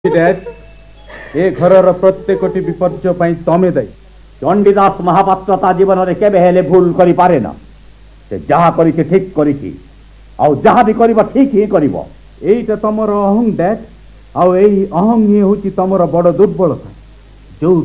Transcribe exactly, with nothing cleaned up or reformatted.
ए घर प्रत्येक विपर्य तमें दायी। चंडीदास महापात्र ता जीवन में केबे हेले भूल करि पारे ना। से जहा करी से ठीक करी आउ जहा भी करिबा ठीक ही करिबो। एटा तमर अहं डैड आउ एही अहं ही होची तमर बड़ दुर्बलता जो